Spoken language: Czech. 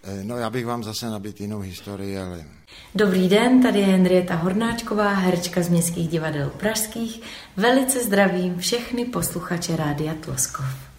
No, já bych vám zase nabít jinou historii, ale... Dobrý den, tady je Henrieta Hornáčková, herečka z Městských divadel pražských. Velice zdravím všechny posluchače Rádia Tloskov.